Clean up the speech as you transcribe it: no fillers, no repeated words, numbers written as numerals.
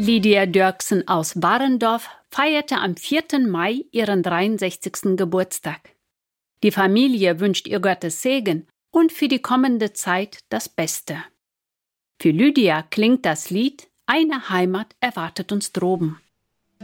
Lydia Dörksen aus Barendorf feierte am 4. Mai ihren 63. Geburtstag. Die Familie wünscht ihr Gottes Segen und für die kommende Zeit das Beste. Für Lydia klingt das Lied »Eine Heimat erwartet uns droben«.